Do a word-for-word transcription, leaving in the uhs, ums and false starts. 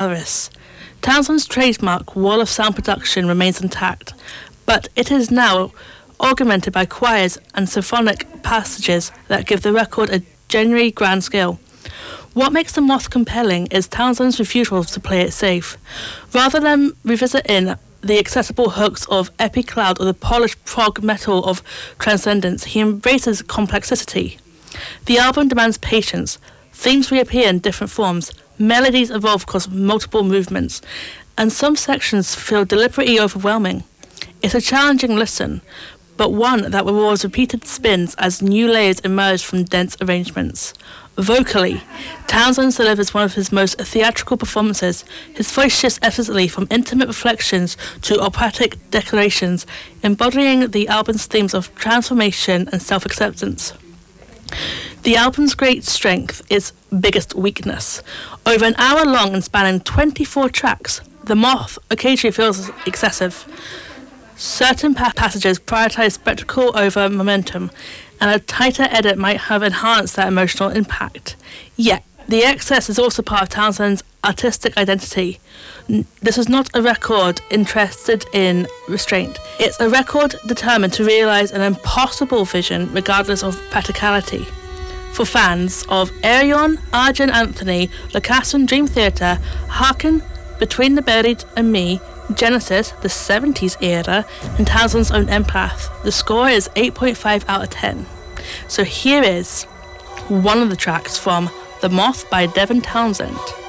Polaris. Townsend's trademark wall of sound production remains intact, but it is now augmented by choirs and symphonic passages that give the record a genuinely grand scale. What makes The Moth compelling is Townsend's refusal to play it safe. Rather than revisiting the accessible hooks of epic cloud or the polished prog metal of Transcendence, he embraces complexity. The album demands patience. Themes reappear in different forms, melodies evolve across multiple movements, and some sections feel deliberately overwhelming. It's a challenging listen, but one that rewards repeated spins as new layers emerge from dense arrangements. Vocally, Townsend delivers one of his most theatrical performances. His voice shifts effortlessly from intimate reflections to operatic declarations, embodying the album's themes of transformation and self-acceptance. The album's great strength is biggest weakness. Over an hour long and spanning twenty-four tracks, The Moth occasionally feels excessive. Certain pa- passages prioritize spectacle over momentum, and a tighter edit might have enhanced that emotional impact. Yet, the excess is also part of Townsend's artistic identity. N- This is not a record interested in restraint. It's a record determined to realize an impossible vision regardless of practicality. For fans of Arion, Arjun Anthony, Lucassen Dream Theater, Harken, Between the Buried and Me, Genesis, the seventies era, and Townsend's own Empath, the score is eight point five out of ten. So here is one of the tracks from The Moth by Devin Townsend.